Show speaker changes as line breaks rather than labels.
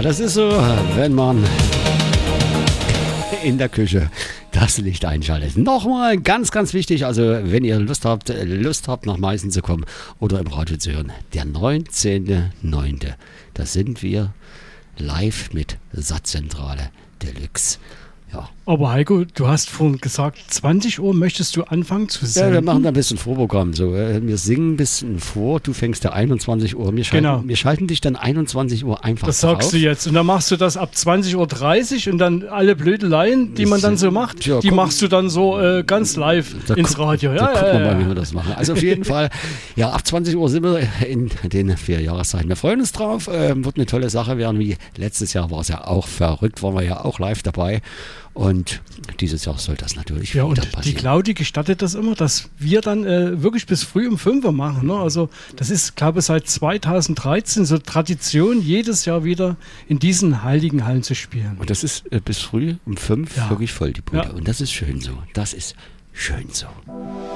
das ist so, wenn man in der Küche das Licht einschaltet. Nochmal ganz, ganz wichtig, also wenn ihr Lust habt nach Meißen zu kommen oder im Radio zu hören, der 19.09. Da sind wir live mit Satzzentrale Deluxe. Ja.
Aber Heiko, du hast vorhin gesagt, 20 Uhr möchtest du anfangen zu singen.
Ja, wir machen da ein bisschen Vorprogramm. So, wir singen ein bisschen vor, du fängst ja 21 Uhr. Wir schalten dich dann 21 Uhr einfach
Das sagst
auf.
du jetzt. Und dann machst du das ab 20.30 Uhr und dann alle Blödeleien, die man dann so macht,
ja,
die machst du dann so ganz live ins Radio.
Da gucken wir mal, wie wir das machen. Also auf jeden Fall, ja, ab 20 Uhr sind wir in den 4 Jahreszeiten. Wir freuen uns drauf. Wird eine tolle Sache werden, wie letztes Jahr war es ja auch verrückt, waren wir ja auch live dabei. Und dieses Jahr soll das natürlich wieder passieren.
Die Claudi gestattet das immer, dass wir dann wirklich bis früh um 5 Uhr machen. Ne? Also das ist, glaube ich, seit 2013 so Tradition, jedes Jahr wieder in diesen heiligen Hallen zu spielen.
Und das ist bis früh um 5 wirklich voll die Bude. Ja. Und das ist schön so. Das ist schön so.